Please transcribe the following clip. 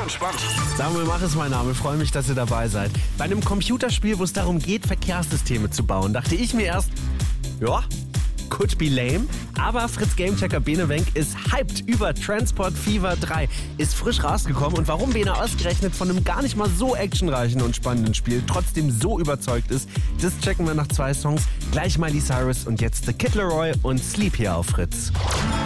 entspannt. Samuel Mach ist mein Name, freue mich, dass ihr dabei seid. Bei einem Computerspiel, wo es darum geht, Verkehrssysteme zu bauen, dachte ich mir erst, ja, could be lame. Aber Fritz Gamechecker Bene Wenk ist hyped über Transport Fever 3. Ist frisch rausgekommen und warum Bene ausgerechnet von einem gar nicht mal so actionreichen und spannenden Spiel trotzdem so überzeugt ist, das checken wir nach 2 Songs. Gleich Miley Cyrus und jetzt The Kid Laroi und Sleep hier auf Fritz.